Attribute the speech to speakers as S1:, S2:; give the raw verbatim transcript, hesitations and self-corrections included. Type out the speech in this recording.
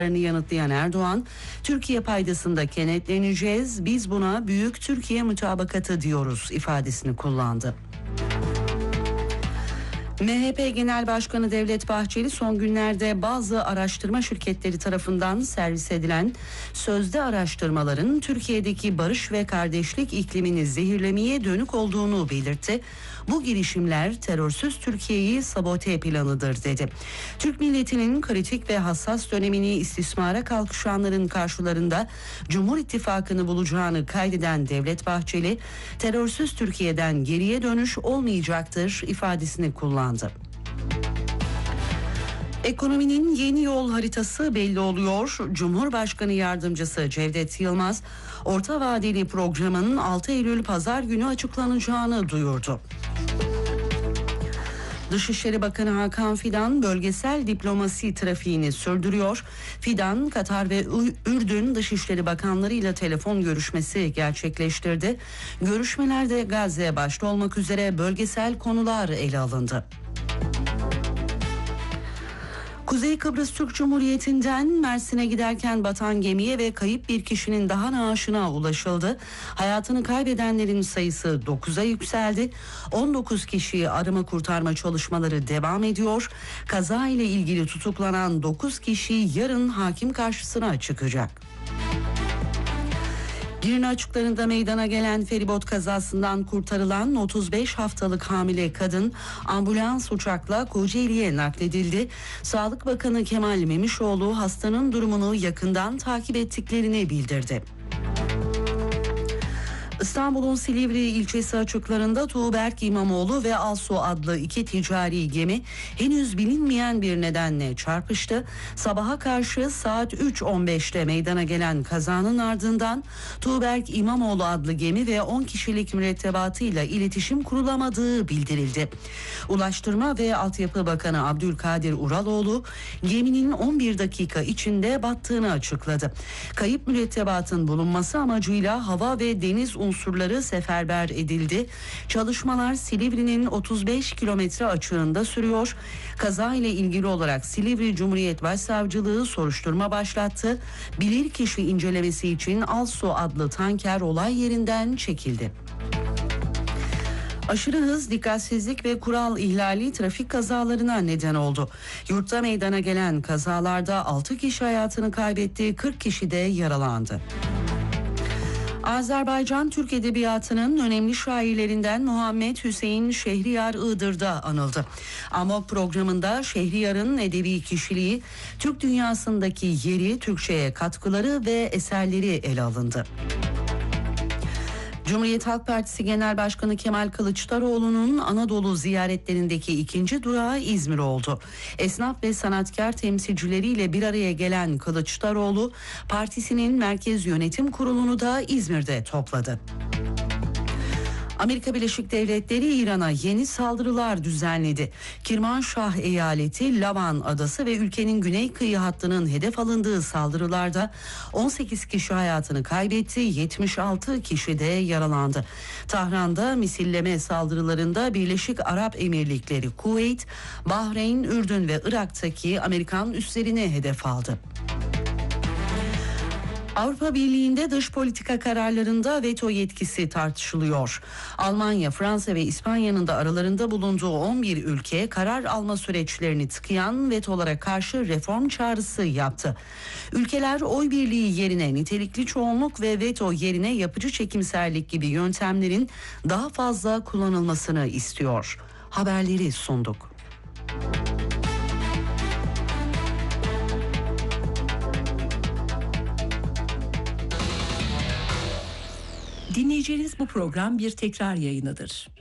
S1: yanıtlayan Erdoğan, Türkiye paydasında kenetleneceğiz, biz buna Büyük Türkiye Mutabakatı diyoruz ifadesini kullandı. M H P Genel Başkanı Devlet Bahçeli son günlerde bazı araştırma şirketleri tarafından servis edilen sözde araştırmaların Türkiye'deki barış ve kardeşlik iklimini zehirlemeye dönük olduğunu belirtti. Bu girişimler terörsüz Türkiye'yi sabote planıdır dedi. Türk milletinin kritik ve hassas dönemini istismara kalkışanların karşılarında Cumhur İttifakı'nı bulacağını kaydeden Devlet Bahçeli, terörsüz Türkiye'den geriye dönüş olmayacaktır ifadesini kullandı. Ekonominin yeni yol haritası belli oluyor. Cumhurbaşkanı Yardımcısı Cevdet Yılmaz, orta vadeli programın altı Eylül Pazar günü açıklanacağını duyurdu. Dışişleri Bakanı Hakan Fidan bölgesel diplomasi trafiğini sürdürüyor. Fidan, Katar ve Ürdün Dışişleri Bakanları ile telefon görüşmesi gerçekleştirdi. Görüşmelerde Gazze başta olmak üzere bölgesel konular ele alındı. Kuzey Kıbrıs Türk Cumhuriyeti'nden Mersin'e giderken batan gemiye ve kayıp bir kişinin daha naaşına ulaşıldı. Hayatını kaybedenlerin sayısı dokuza yükseldi. on dokuz kişiyi arama kurtarma çalışmaları devam ediyor. Kaza ile ilgili tutuklanan dokuz kişi yarın hakim karşısına çıkacak. Girne açıklarında meydana gelen feribot kazasından kurtarılan otuz beş haftalık hamile kadın ambulans uçakla Kocaeli'ye nakledildi. Sağlık Bakanı Kemal Memişoğlu hastanın durumunu yakından takip ettiklerini bildirdi. İstanbul'un Silivri ilçesi açıklarında Tuğberk İmamoğlu ve Alsu adlı iki ticari gemi henüz bilinmeyen bir nedenle çarpıştı. Sabaha karşı saat üç on beşte meydana gelen kazanın ardından Tuğberk İmamoğlu adlı gemi ve on kişilik mürettebatıyla iletişim kurulamadığı bildirildi. Ulaştırma ve Altyapı Bakanı Abdülkadir Uraloğlu geminin on bir dakika içinde battığını açıkladı. Kayıp mürettebatın bulunması amacıyla hava ve deniz unsurları seferber edildi. Çalışmalar Silivri'nin otuz beş kilometre açığında sürüyor. Kaza ile ilgili olarak Silivri Cumhuriyet Başsavcılığı soruşturma başlattı. Bilirkişi incelemesi için Alsu adlı tanker olay yerinden çekildi. Aşırı hız, dikkatsizlik ve kural ihlali trafik kazalarına neden oldu. Yurtta meydana gelen kazalarda altı kişi hayatını kaybetti, kırk kişi de yaralandı. Azerbaycan Türk Edebiyatı'nın önemli şairlerinden Muhammed Hüseyin Şehriyar Iğdır'da anıldı. Amok programında Şehriyar'ın edebi kişiliği, Türk dünyasındaki yeri, Türkçe'ye katkıları ve eserleri ele alındı. Cumhuriyet Halk Partisi Genel Başkanı Kemal Kılıçdaroğlu'nun Anadolu ziyaretlerindeki ikinci durağı İzmir oldu. Esnaf ve sanatkar temsilcileriyle bir araya gelen Kılıçdaroğlu, partisinin Merkez Yönetim Kurulu'nu da İzmir'de topladı. Amerika Birleşik Devletleri İran'a yeni saldırılar düzenledi. Kirmanşah eyaleti, Lavan adası ve ülkenin güney kıyı hattının hedef alındığı saldırılarda on sekiz kişi hayatını kaybetti, yetmiş altı kişi de yaralandı. Tahran'da misilleme saldırılarında Birleşik Arap Emirlikleri, Kuveyt, Bahreyn, Ürdün ve Irak'taki Amerikan üslerini hedef aldı. Avrupa Birliği'nde dış politika kararlarında veto yetkisi tartışılıyor. Almanya, Fransa ve İspanya'nın da aralarında bulunduğu on bir ülke karar alma süreçlerini tıkayan vetolara karşı reform çağrısı yaptı. Ülkeler oy birliği yerine nitelikli çoğunluk ve veto yerine yapıcı çekimserlik gibi yöntemlerin daha fazla kullanılmasını istiyor. Haberleri sunduk.
S2: Dinleyeceğiniz bu program bir tekrar yayınıdır.